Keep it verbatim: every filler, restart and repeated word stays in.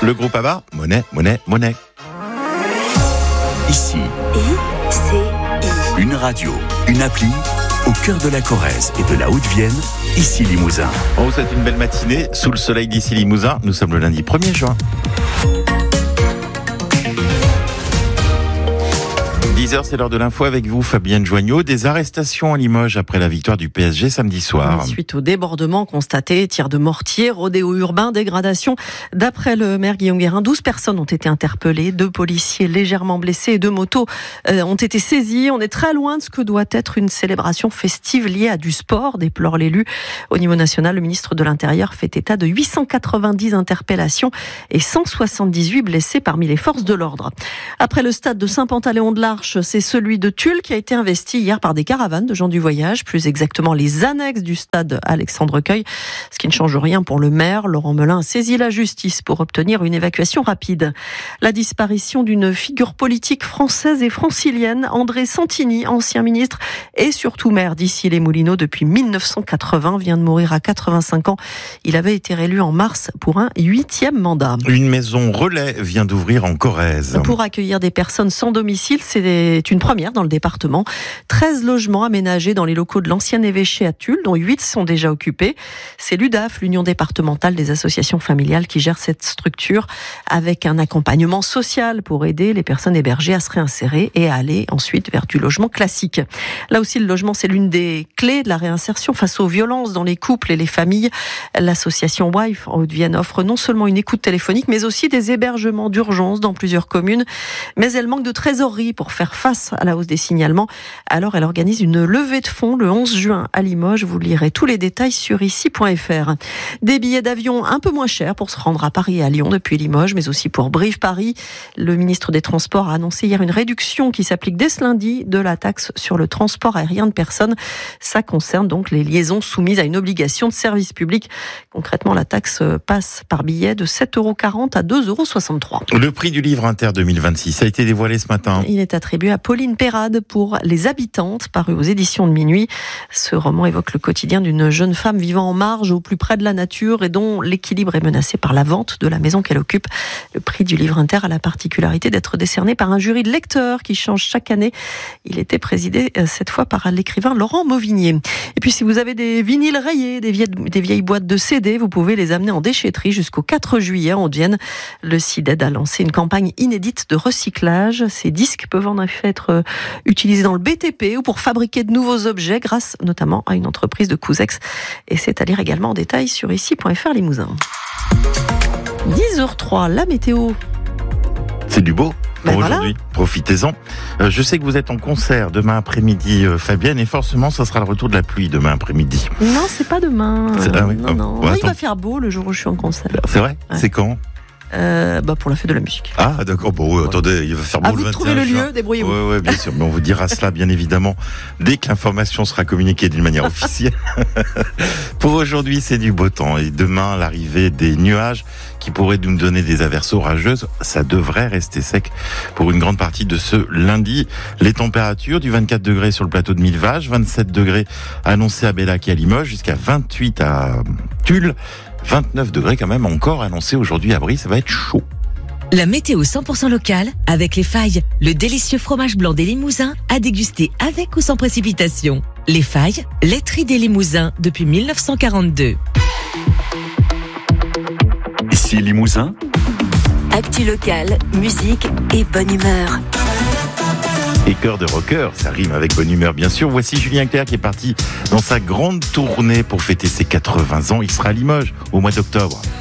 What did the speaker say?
Le groupe ABBA, monnaie, monnaie, monnaie. Ici, I C I. une radio, une appli, au cœur de la Corrèze et de la Haute-Vienne, ici Limousin. On vous souhaite une belle matinée sous le soleil d'ici Limousin. Nous sommes le lundi premier juin. dix heures, c'est l'heure de l'info avec vous, Fabienne Joignot. Des arrestations à Limoges après la victoire du P S G samedi soir. Suite au débordement constaté, tirs de mortier, rodéo urbain, dégradation. D'après le maire Guillaume Guérin, douze personnes ont été interpellées, deux policiers légèrement blessés et deux motos euh, ont été saisies. On est très loin de ce que doit être une célébration festive liée à du sport, déplore l'élu. Au niveau national, le ministre de l'Intérieur fait état de huit cent quatre-vingt-dix interpellations et cent soixante-dix-huit blessés parmi les forces de l'ordre. Après le stade de Saint-Pantaléon-de-l'Arche, c'est celui de Tulle qui a été investi hier par des caravanes de gens du voyage, plus exactement les annexes du stade Alexandre Cueil, ce qui ne change rien pour le maire. Laurent Melin a saisi la justice pour obtenir une évacuation rapide. La disparition d'une figure politique française et francilienne, André Santini, ancien ministre et surtout maire d'Issy-les-Moulineaux depuis mille neuf cent quatre-vingts, vient de mourir à quatre-vingt-cinq ans. Il avait été réélu en mars pour un huitième mandat. Une maison relais vient d'ouvrir en Corrèze. Pour accueillir des personnes sans domicile, c'est une première dans le département. treize logements aménagés dans les locaux de l'ancien évêché à Tulle, dont huit sont déjà occupés. C'est l'U D A F, l'Union départementale des associations familiales, qui gère cette structure avec un accompagnement social pour aider les personnes hébergées à se réinsérer et à aller ensuite vers du logement classique. Là aussi, le logement, c'est l'une des clés de la réinsertion face aux violences dans les couples et les familles. L'association WIFE en Haute-Vienne offre non seulement une écoute téléphonique, mais aussi des hébergements d'urgence dans plusieurs communes. Mais elle manque de trésorerie pour faire face à la hausse des signalements. Alors, elle organise une levée de fonds le onze juin à Limoges. Vous lirez tous les détails sur ici point f r. Des billets d'avion un peu moins chers pour se rendre à Paris et à Lyon depuis Limoges, mais aussi pour Brive-Paris. Le ministre des Transports a annoncé hier une réduction qui s'applique dès ce lundi de la taxe sur le transport aérien de personnes. Ça concerne donc les liaisons soumises à une obligation de service public. Concrètement, la taxe passe par billet de sept euros quarante à deux euros soixante-trois. Le prix du livre inter deux mille vingt-six a été dévoilé ce matin. Il est attribué à Pauline Perrade pour Les Habitantes, paru aux éditions de Minuit. Ce roman évoque le quotidien d'une jeune femme vivant en marge, au plus près de la nature, et dont l'équilibre est menacé par la vente de la maison qu'elle occupe. Le prix du livre inter a la particularité d'être décerné par un jury de lecteurs qui change chaque année. Il était présidé cette fois par l'écrivain Laurent Mauvignier. Et puis si vous avez des vinyles rayés, des vieilles, des vieilles boîtes de C D, vous pouvez les amener en déchetterie jusqu'au quatre juillet en Haute-Vienne. Le C I D E D a lancé une campagne inédite de recyclage. Ces disques peuvent en effet être utilisés dans le B T P ou pour fabriquer de nouveaux objets grâce notamment à une entreprise de Couzex. Et c'est à lire également en détail sur ici point f r Limousin. dix heures trois, la météo. C'est du beau pour ben aujourd'hui. Voilà. Profitez-en. Euh, je sais que vous êtes en concert demain après-midi, euh, Fabienne, et forcément, ça sera le retour de la pluie demain après-midi. Non, c'est pas demain. C'est, ah oui, non, oh, non. ouais, Il va faire beau le jour où je suis en concert. C'est vrai. Ouais. C'est quand? Euh, bah pour la fête de la musique. Ah d'accord, bon ouais, attendez, il va faire beau à le vous vingt et un de trouver le juin. lieu, débrouillez-vous. Ouais, ouais, bien sûr, mais on vous dira cela bien évidemment dès que l'information sera communiquée d'une manière officielle. Pour aujourd'hui, c'est du beau temps et demain, l'arrivée des nuages qui pourraient nous donner des averses orageuses, ça devrait rester sec pour une grande partie de ce lundi. Les températures du vingt-quatre degrés sur le plateau de Millevaches, vingt-sept degrés annoncés à Bellac et à Limoges, jusqu'à vingt-huit à Tulle. vingt-neuf degrés quand même encore annoncé aujourd'hui à Brie, ça va être chaud. La météo cent pour cent locale avec Les Failles, le délicieux fromage blanc des Limousins à déguster avec ou sans précipitation. Les Failles, laiterie des Limousins depuis mille neuf cent quarante-deux. Ici Limousin. Actu locale, musique et bonne humeur. Et cœur de rocker, ça rime avec bonne humeur bien sûr. Voici Julien Clerc qui est parti dans sa grande tournée pour fêter ses quatre-vingts ans. Il sera à Limoges au mois d'octobre.